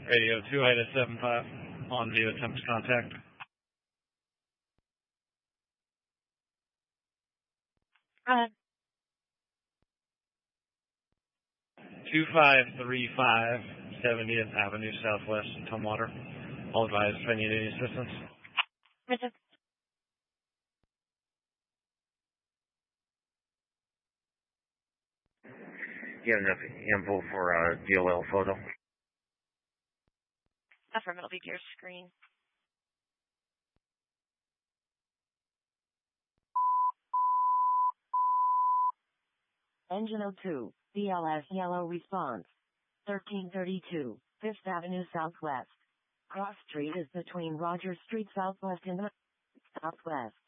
Radio 2 Idaho 75 on view attempt contact. 2535 70th Avenue Southwest, Tumwater. All advised if I need any assistance. Roger. You have enough info for a DOL photo? Affirmative, leave your screen. Engine 02, BLS yellow response. 1332, 5th Avenue Southwest. Cross Street is between Rogers Street Southwest and Southwest.